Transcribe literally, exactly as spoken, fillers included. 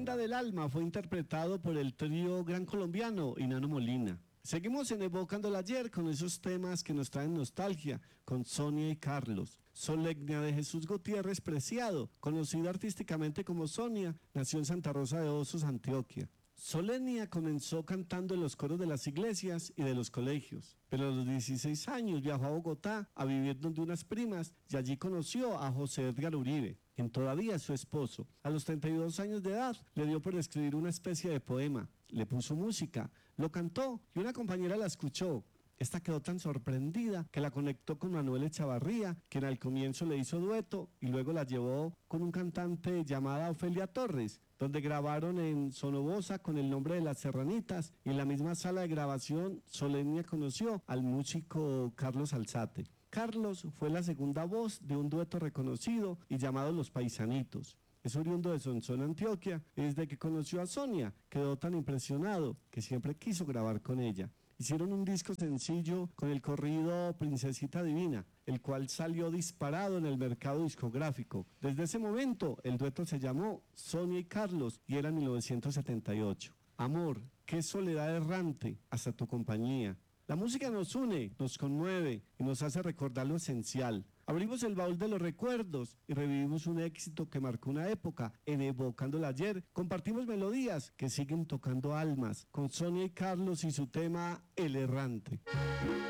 Tienda del Alma fue interpretado por el trío Gran Colombiano y Nano Molina. Seguimos en Evocando el Ayer con esos temas que nos traen nostalgia, con Sonia y Carlos. Solemnia de Jesús Gutiérrez Preciado, conocida artísticamente como Sonia, nació en Santa Rosa de Osos, Antioquia. Solemnia comenzó cantando en los coros de las iglesias y de los colegios, pero a los dieciséis años viajó a Bogotá a vivir donde unas primas y allí conoció a José Edgar Uribe, quien todavía es su esposo. A los treinta y dos años de edad le dio por escribir una especie de poema, le puso música, lo cantó y una compañera la escuchó. Esta quedó tan sorprendida que la conectó con Manuel Echavarría, quien al comienzo le hizo dueto y luego la llevó con un cantante llamada Ofelia Torres, donde grabaron en Sonobosa con el nombre de Las Serranitas, y en la misma sala de grabación Solemnia conoció al músico Carlos Alzate. Carlos fue la segunda voz de un dueto reconocido y llamado Los Paisanitos. Es oriundo de Sonsón, Antioquia, y desde que conoció a Sonia quedó tan impresionado que siempre quiso grabar con ella. Hicieron un disco sencillo con el corrido Princesita Divina, el cual salió disparado en el mercado discográfico. Desde ese momento, el dueto se llamó Sonia y Carlos y era mil novecientos setenta y ocho. Amor, qué soledad errante, hasta tu compañía. La música nos une, nos conmueve y nos hace recordar lo esencial. Abrimos el baúl de los recuerdos y revivimos un éxito que marcó una época. En Evocando el Ayer compartimos melodías que siguen tocando almas con Sonia y Carlos y su tema El Errante.